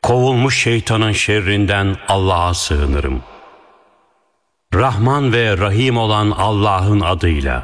Kovulmuş şeytanın şerrinden Allah'a sığınırım. Rahman ve Rahim olan Allah'ın adıyla.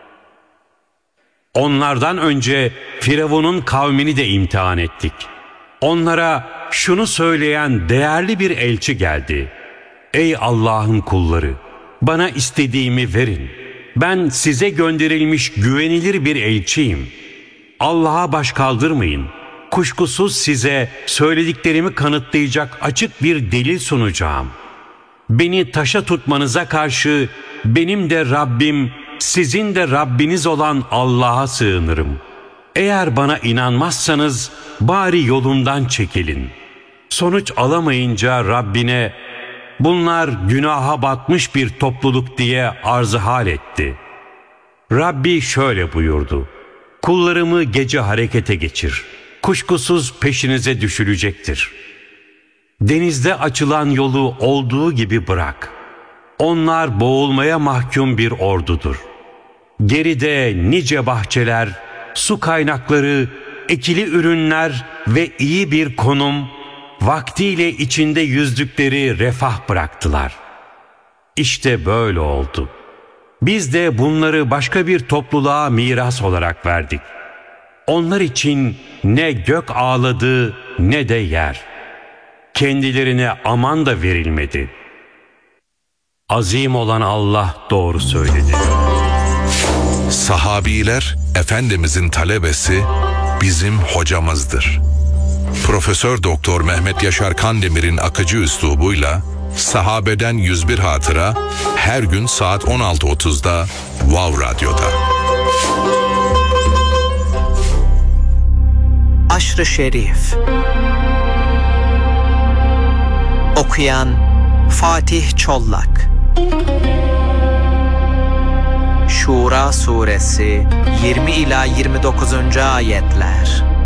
Onlardan önce Firavun'un kavmini de imtihan ettik. Onlara şunu söyleyen değerli bir elçi geldi. Ey Allah'ın kulları! Bana istediğimi verin. Ben size gönderilmiş güvenilir bir elçiyim. Allah'a baş kaldırmayın. Kuşkusuz size söylediklerimi kanıtlayacak açık bir delil sunacağım. Beni taşa tutmanıza karşı benim de Rabbim, sizin de Rabbiniz olan Allah'a sığınırım. Eğer bana inanmazsanız bari yolumdan çekilin. Sonuç alamayınca Rabbine bunlar günaha batmış bir topluluk diye arz hal etti. Rabbi şöyle buyurdu. Kullarımı gece harekete geçir. Kuşkusuz peşinize düşülecektir. Denizde açılan yolu olduğu gibi bırak. Onlar boğulmaya mahkum bir ordudur. Geride nice bahçeler, su kaynakları, ekili ürünler ve iyi bir konum, vaktiyle içinde yüzdükleri refah bıraktılar. İşte böyle oldu. Biz de bunları başka bir topluluğa miras olarak verdik. Onlar için ne gök ağladı ne de yer. Kendilerine aman da verilmedi. Azim olan Allah doğru söyledi. Sahabiler Efendimizin talebesi bizim hocamızdır. Profesör Doktor Mehmet Yaşar Kandemir'in akıcı üslubuyla sahabeden 101 hatıra her gün saat 16.30'da Wow Radyo'da. Aşr-ı Şerif. Okuyan Fatih Çollak. Şura Suresi 20 ila 29. ayetler.